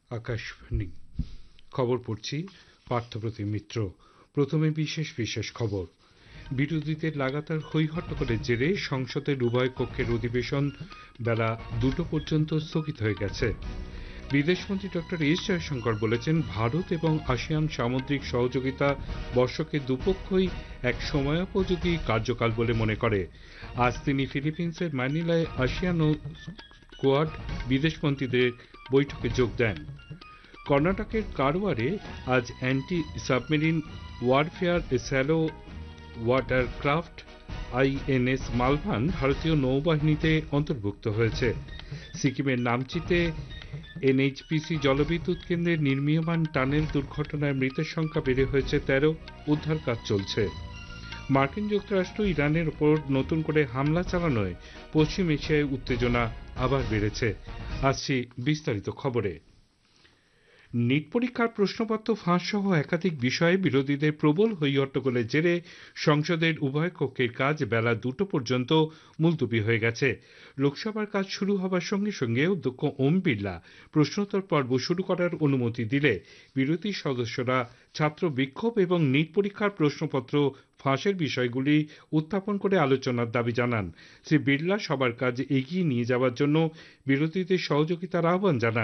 আকাশবাণী খবর পড়ছি পার্থপ্রতিম মিত্র। প্রথমে বিশেষ বিশেষ খবর। বিরোধীদের লাগাতার হইহট্টগোলের জেরে সংসদের উভয় কক্ষের অধিবেশন বেলা 2টো পর্যন্ত স্থগিত হয়ে গেছে। বিদেশমন্ত্রী ডক্টর এস জয়শঙ্কর বলেছেন, ভারত এবং আসিয়ান সামুদ্রিক সহযোগিতা বর্ষকে দুপক্ষই এক সময়োপযোগী কার্যকাল বলে মনে করে। আজ তিনি ফিলিপিন্সের ম্যানিলায় আসিয়ান ও কোয়াড বিদেশমন্ত্রীদের বৈঠকে যোগ দেন। কর্ণাটকের কারওয়ারে আজ anti submarine warfare shallow water craft INS মালভান ভারতীয় নৌবাহিনীতে অন্তর্ভুক্ত হয়েছে। সিকিমের নামচিতে এনএইচপিসি জলবিদ্যুৎ কেন্দ্রের নির্মীয়মান টানেল দুর্ঘটনায় মৃতের সংখ্যা বেড়ে হয়েছে 13। উদ্ধার কাজ চলছে। মার্কিন যুক্তরাষ্ট্র ইরানের ওপর নতুন করে হামলা চালানোয় পশ্চিম এশিয়ায় উত্তেজনা আবার বেড়েছে। আসছি বিস্তারিত খবরে। নিট পরীক্ষার প্রশ্নপত্র ফাঁস সহ একাধিক বিষয়ে বিরোধীদের প্রবল হইহট্টগোলের জেরে সংসদের উভয় কক্ষের কাজ বেলা 2টো পর্যন্ত মুলতবি হয়ে গেছে। লোকসভার কাজ শুরু হবার সঙ্গে সঙ্গে অধ্যক্ষ ওম বিড়লা প্রশ্নোত্তর পর্ব শুরু করার অনুমতি দিলে বিরোধী সদস্যরা ছাত্র বিক্ষোভ এবং নিট পরীক্ষার প্রশ্নপত্র ফাঁসের বিষয়গুলি উত্থাপন করে আলোচনার দাবি জানান। শ্রী বিড়লা সবার কাজ এগিয়ে নিয়ে যাওয়ার জন্য বিরোধীদের সহযোগিতার আহ্বান জানান।